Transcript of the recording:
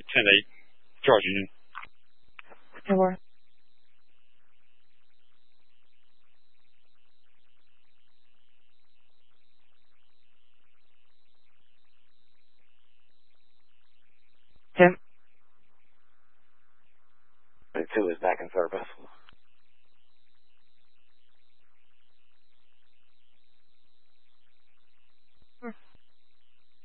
10-8, Charles Union. 10-4. Tim. 2 is back in service.